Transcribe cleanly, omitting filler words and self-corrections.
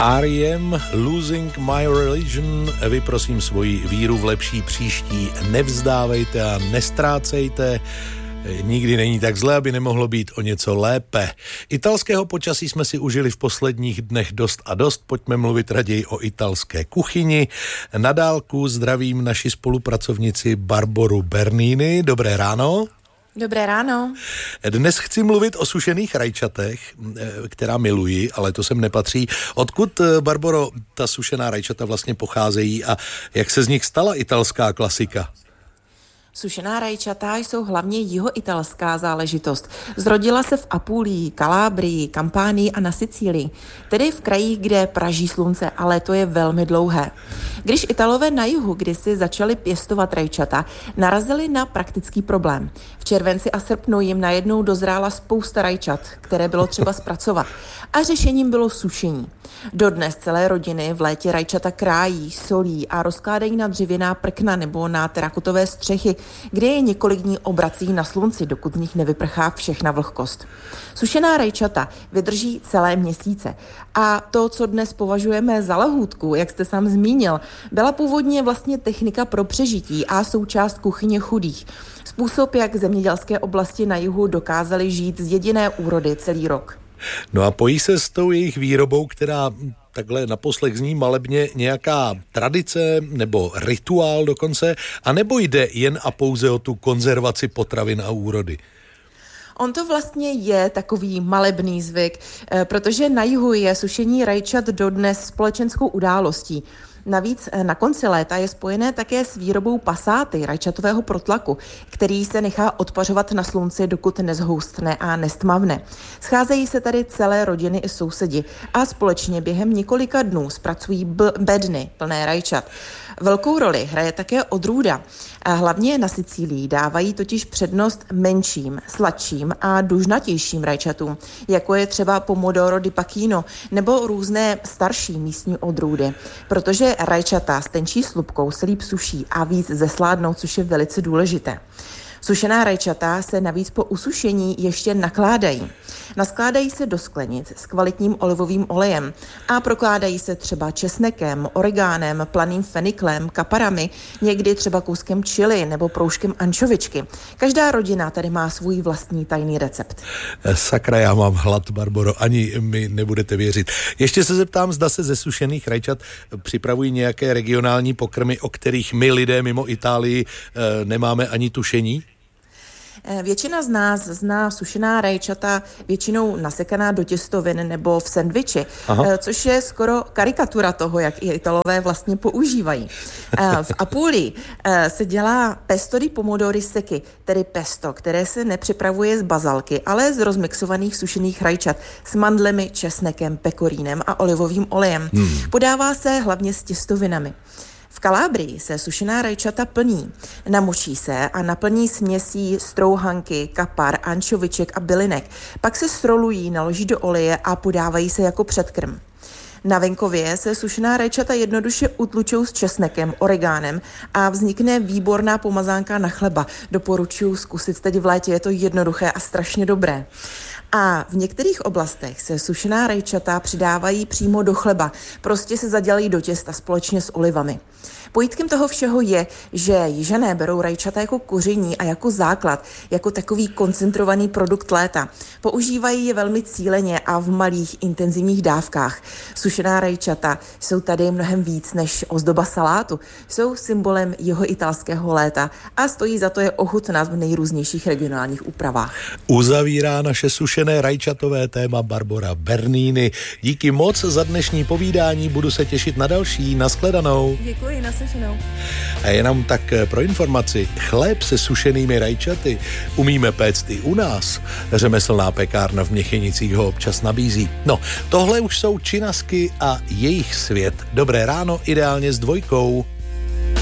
R.E.M. Losing My Religion. Vy prosím svoji víru v lepší příští nevzdávejte a nestrácejte. Nikdy není tak zlé, aby nemohlo být o něco lépe. Italského počasí jsme si užili v posledních dnech dost a dost. Pojďme mluvit raději o italské kuchyni. Na dálku zdravím naši spolupracovnici Barboru Bernini. Dobré ráno. Dobré ráno. Dnes chci mluvit o sušených rajčatech, která miluji, ale to sem nepatří. Odkud, Barboro, ta sušená rajčata vlastně pocházejí a jak se z nich stala italská klasika? Sušená rajčata jsou hlavně jihoitalská záležitost. Zrodila se v Apulii, Kalábrii, Kampánii a na Sicílii, tedy v krajích, kde praží slunce, ale to je velmi dlouhé. Když Italové na jihu kdysi začali pěstovat rajčata, narazili na praktický problém. V červenci a srpnu jim najednou dozrála spousta rajčat, které bylo třeba zpracovat. A řešením bylo sušení. Dodnes celé rodiny v létě rajčata krájí, solí a rozkládají na dřevěná prkna nebo na terakotové střechy, kde je několik dní obrací na slunci, dokud z nich nevyprchá všechna vlhkost. Sušená rajčata vydrží celé měsíce. A to, co dnes považujeme za lahůdku, jak jste sám zmínil, byla původně vlastně technika pro přežití a součást kuchyně chudých. Způsob, jak zemědělské oblasti na jihu dokázaly žít z jediné úrody celý rok. No a pojí se s tou jejich výrobou, která takhle naposlech zní malebně, nějaká tradice nebo rituál dokonce, a nebo jde jen a pouze o tu konzervaci potravin a úrody? On to vlastně je takový malebný zvyk, protože na jihu je sušení rajčat dodnes společenskou událostí. Navíc na konci léta je spojené také s výrobou pasáty, rajčatového protlaku, který se nechá odpařovat na slunci, dokud nezhoustne a nestmavne. Scházejí se tady celé rodiny i sousedi a společně během několika dnů zpracují bedny plné rajčat. Velkou roli hraje také odrůda. A hlavně na Sicílii dávají totiž přednost menším, sladším a dužnatějším rajčatům, jako je třeba Pomodoro di Pachino nebo různé starší místní odrůdy, protože rajčata s tenčí slupkou se líp suší a víc zesládnou, což je velice důležité. Sušená rajčata se navíc po usušení ještě nakládají. Naskládají se do sklenic s kvalitním olivovým olejem a prokládají se třeba česnekem, oregánem, planým feniklem, kaparami, někdy třeba kouskem chili nebo proužkem ančovičky. Každá rodina tady má svůj vlastní tajný recept. Sakra, já mám hlad, Barboro, ani mi nebudete věřit. Ještě se zeptám, zda se ze sušených rajčat připravují nějaké regionální pokrmy, o kterých my lidé mimo Itálii nemáme ani tušení? Většina z nás zná sušená rajčata většinou nasekaná do těstovin nebo v sendviči, což je skoro karikatura toho, jak i Italové vlastně používají. V Apulii se dělá pesto di pomodori secchi, tedy pesto, které se nepřipravuje z bazalky, ale z rozmixovaných sušených rajčat s mandlemi, česnekem, pekorínem a olivovým olejem. Podává se hlavně s těstovinami. V Kalábrii se sušená rajčata plní. Namočí se a naplní směsí strouhanky, kapar, ančoviček a bylinek. Pak se strolují, naloží do oleje a podávají se jako předkrm. Na venkově se sušená rajčata jednoduše utlučou s česnekem, oregánem a vznikne výborná pomazánka na chleba. Doporučuji zkusit teď v létě, je to jednoduché a strašně dobré. A v některých oblastech se sušená rajčata přidávají přímo do chleba. Prostě se zadělají do těsta společně s olivami. Pojítkem toho všeho je, že jižané berou rajčata jako koření a jako základ, jako takový koncentrovaný produkt léta. Používají je velmi cíleně a v malých intenzivních dávkách. Sušená rajčata jsou tady mnohem víc než ozdoba salátu. Jsou symbolem jihoitalského léta a stojí za to je ochutnat v nejrůznějších regionálních úpravách. Uzavírá naše sušené rajčatové téma Barbora Bernini. Díky moc za dnešní povídání, budu se těšit na další. Nashledanou. Děkuji, naslyšenou. A jenom tak pro informaci, chléb se sušenými rajčaty umíme péct i u nás. Řemeslná pekárna v Měchenicích ho občas nabízí. No, tohle už jsou činasky a jejich svět. Dobré ráno, ideálně s 2.